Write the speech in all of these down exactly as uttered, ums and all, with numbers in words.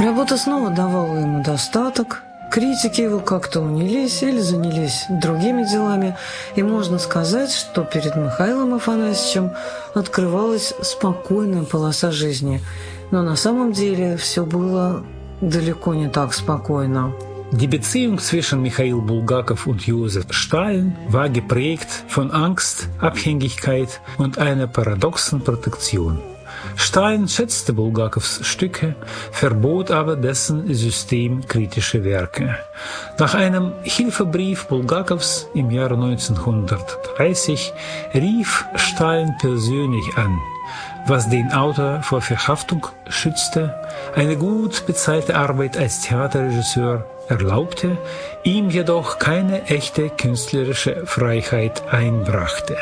Работа снова давала ему достаток, критики его как-то унялись или занялись другими делами, и можно сказать, что перед Михаилом Афанасьевичем открывалась спокойная полоса жизни. Но на самом деле все было далеко не так спокойно. Die Beziehung zwischen Michail Bulgakov und Josef Stalin war geprägt von Angst, Abhängigkeit und einer paradoxen Protektion. Stalin schätzte Bulgakows Stücke, verbot aber dessen systemkritische Werke. Nach einem Hilfebrief Bulgakows im Jahre neunzehnhundertdreißig rief Stalin persönlich an, was den Autor vor Verhaftung schützte, eine gut bezahlte Arbeit als Theaterregisseur erlaubte, ihm jedoch keine echte künstlerische Freiheit einbrachte.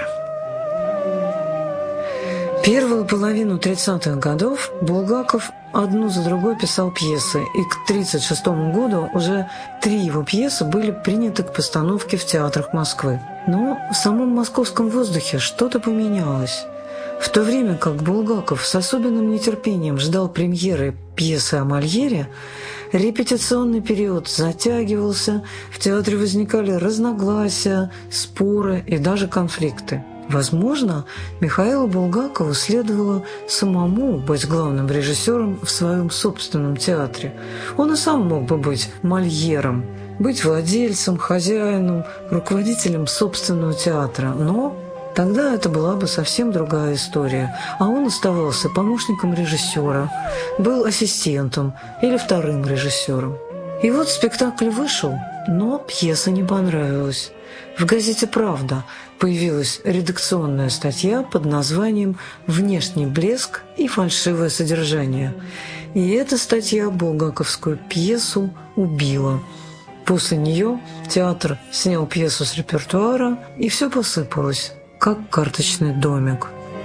Первую половину тридцатых годов Булгаков одну за другой писал пьесы, и к тридцать шестому году уже три его пьесы были приняты к постановке в театрах Москвы. Но в самом московском воздухе что-то поменялось. В то время как Булгаков с особенным нетерпением ждал премьеры пьесы о Мольере, репетиционный период затягивался, в театре возникали разногласия, споры и даже конфликты. Возможно, Михаилу Булгакову следовало самому быть главным режиссером в своем собственном театре. Он и сам мог бы быть Мольером, быть владельцем, хозяином, руководителем собственного театра, но тогда это была бы совсем другая история, а он оставался помощником режиссера, был ассистентом или вторым режиссером. И вот спектакль вышел, но пьеса не понравилась. В газете «Правда» появилась редакционная статья под названием «Внешний блеск и фальшивое содержание». И эта статья булгаковскую пьесу убила. После нее театр снял пьесу с репертуара, и все посыпалось, как карточный домик.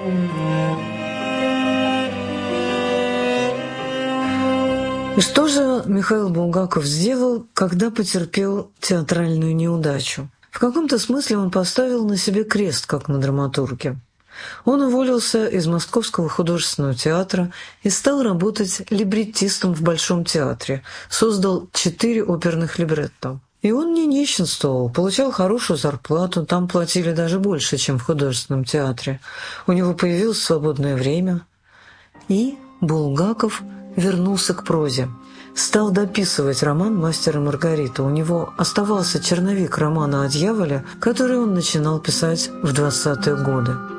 И что же Михаил Булгаков сделал, когда потерпел театральную неудачу? В каком-то смысле он поставил на себе крест, как на драматурге. Он уволился из Московского художественного театра и стал работать либреттистом в Большом театре, создал четыре оперных либретто. И он не нищенствовал, получал хорошую зарплату, там платили даже больше, чем в художественном театре. У него появилось свободное время, и Булгаков вернулся к прозе. Стал дописывать роман «Мастер и Маргарита». У него оставался черновик романа о дьяволе, который он начинал писать в двадцатые годы.